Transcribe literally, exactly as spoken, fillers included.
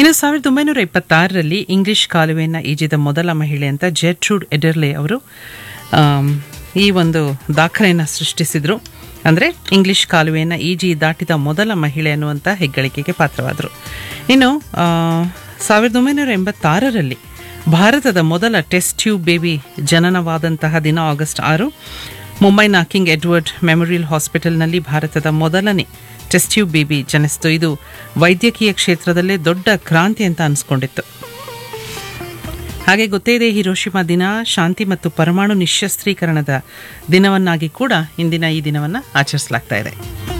ಇನ್ನು ಸಾವಿರದ ಒಂಬೈನೂರ ಇಪ್ಪತ್ತಾರರಲ್ಲಿ ಇಂಗ್ಲಿಷ್ ಕಾಲುವೆಯನ್ನು ಈಜಿದ ಮೊದಲ ಮಹಿಳೆ ಅಂತ ಜೆರ್ಟ್ರೂಡ್ ಎಡೆರ್ಲೆ ಅವರು ಈ ಒಂದು ದಾಖಲೆಯನ್ನು ಸೃಷ್ಟಿಸಿದರು. ಅಂದರೆ ಇಂಗ್ಲಿಷ್ ಕಾಲುವೆಯನ್ನು ಈಜಿ ದಾಟಿದ ಮೊದಲ ಮಹಿಳೆ ಅನ್ನುವಂಥ ಹೆಗ್ಗಳಿಕೆಗೆ ಪಾತ್ರವಾದರು. ಇನ್ನು ಸಾವಿರದ ಒಂಬೈನೂರ ಎಂಬತ್ತಾರರಲ್ಲಿ ಭಾರತದ ಮೊದಲ ಟೆಸ್ಟ್ ಟ್ಯೂಬ್ ಬೇಬಿ ಜನನವಾದಂತಹ ದಿನ ಆಗಸ್ಟ್ ಆರು. ಮುಂಬೈನ ಕಿಂಗ್ ಎಡ್ವರ್ಡ್ ಮೆಮೋರಿಯಲ್ ಹಾಸ್ಪಿಟಲ್ನಲ್ಲಿ ಭಾರತದ ಮೊದಲನೇ ಟೆಸ್ಟ್ ಟ್ಯೂಬ್ ಬೇಬಿ ಜನಿಸಿತು. ಇದು ವೈದ್ಯಕೀಯ ಕ್ಷೇತ್ರದಲ್ಲೇ ದೊಡ್ಡ ಕ್ರಾಂತಿ ಅಂತ ಅನಿಸ್ಕೊಂಡಿತ್ತು. ಹಾಗೆ ಗೊತ್ತೇ ಇದೆ, ಹಿರೋಶಿಮಾ ದಿನ ಶಾಂತಿ ಮತ್ತು ಪರಮಾಣು ನಿಶ್ಶಸ್ತ್ರೀಕರಣದ ದಿನವನ್ನಾಗಿ ಕೂಡ ಇಂದಿನ ಈ ದಿನವನ್ನು ಆಚರಿಸಲಾಗ್ತಾ ಇದೆ.